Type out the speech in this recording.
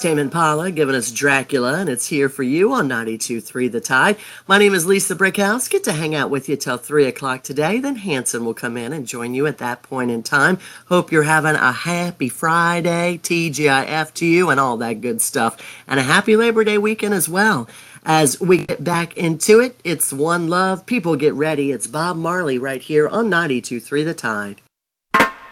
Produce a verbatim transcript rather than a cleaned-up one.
Tame Impala giving us Dracula, and it's here for you on ninety-two point three The Tide. My name is Lisa Brickhouse. Get to hang out with you till three o'clock today. Then Hanson will come in and join you at that point in time. Hope you're having a happy Friday, T G I F to you, and all that good stuff. And a happy Labor Day weekend as well. As we get back into it, it's One Love. People get ready. It's Bob Marley right here on ninety-two point three The Tide.